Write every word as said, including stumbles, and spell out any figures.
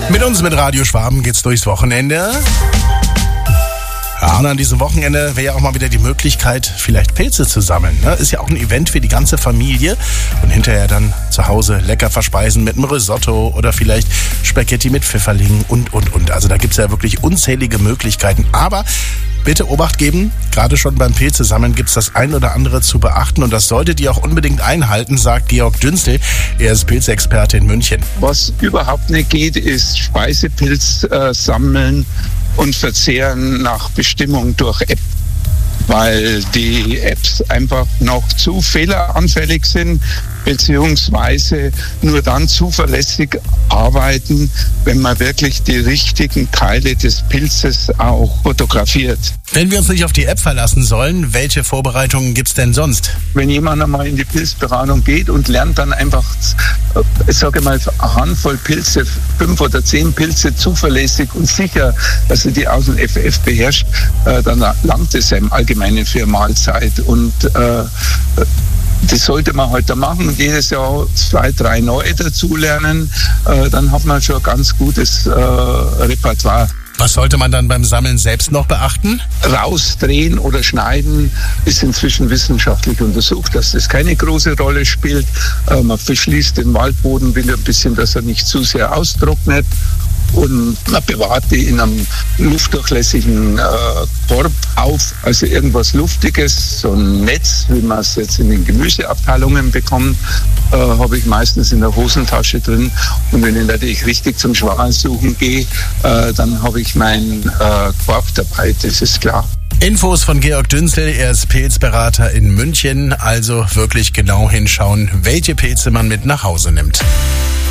Mit uns, mit Radio Schwaben, geht's durchs Wochenende. Ja, und an diesem Wochenende wäre ja auch mal wieder die Möglichkeit, vielleicht Pilze zu sammeln. Ne? Ist ja auch ein Event für die ganze Familie. Und hinterher dann zu Hause lecker verspeisen mit einem Risotto oder vielleicht Spaghetti mit Pfifferlingen und, und, und. Also da gibt's ja wirklich unzählige Möglichkeiten. Aber bitte Obacht geben, gerade schon beim Pilze sammeln gibt's das ein oder andere zu beachten. Und das solltet ihr auch unbedingt einhalten, sagt Georg Dünzel. Er ist Pilzexperte in München. Was überhaupt nicht geht, ist Speisepilz äh, sammeln und verzehren nach Bestimmung durch App, weil die Apps einfach noch zu fehleranfällig sind, beziehungsweise nur dann zuverlässig arbeiten, wenn man wirklich die richtigen Teile des Pilzes auch fotografiert. Wenn wir uns nicht auf die App verlassen sollen, welche Vorbereitungen gibt's denn sonst? Wenn jemand einmal in die Pilzberatung geht und lernt dann einfach, ich sage mal, eine Handvoll Pilze, fünf oder zehn Pilze zuverlässig und sicher, dass er die aus dem F F beherrscht, dann langt es ja im Allgemeinen für eine Mahlzeit. Und äh, das sollte man heute machen und jedes Jahr zwei, drei neue dazulernen. Äh, dann hat man schon ein ganz gutes äh, Repertoire. Was sollte man dann beim Sammeln selbst noch beachten? Rausdrehen oder schneiden ist inzwischen wissenschaftlich untersucht, dass das keine große Rolle spielt. Äh, man verschließt den Waldboden wieder ein bisschen, dass er nicht zu sehr austrocknet. Und man bewahrt die in einem luftdurchlässigen äh, Korb auf, also irgendwas Luftiges, so ein Netz, wie man es jetzt in den Gemüseabteilungen bekommt, äh, habe ich meistens in der Hosentasche drin. Und wenn ich natürlich richtig zum Schwan suchen gehe, äh, dann habe ich meinen äh, Korb dabei, das ist klar. Infos von Georg Dünzel, er ist Pilzberater in München, also wirklich genau hinschauen, welche Pilze man mit nach Hause nimmt.